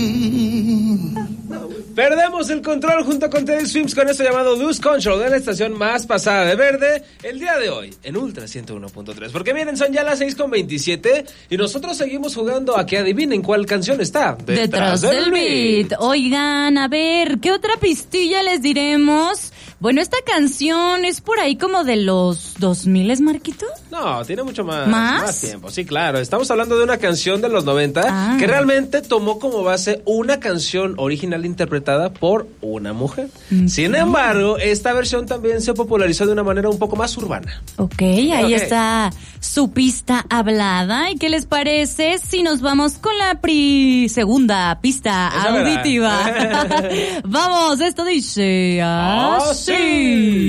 Perdemos el control junto con Teddy Swims con esto llamado Lose Control en la estación más pasada de verde el día de hoy en Ultra 101.3. Porque miren, son ya las 6:27 y nosotros seguimos jugando a que adivinen cuál canción está detrás del beat. Oigan, a ver, ¿qué otra pistilla les diremos? Bueno, esta canción es por ahí como de los 2000, ¿Marquito? No, tiene mucho más tiempo. Sí, claro. Estamos hablando de una canción de los 90 que realmente tomó como base una canción original interpretada por una mujer. Sin embargo, esta versión también se popularizó de una manera un poco más urbana. Ok, ahí está su pista hablada. ¿Y qué les parece si nos vamos con la segunda pista auditiva? Vamos, esto dice así.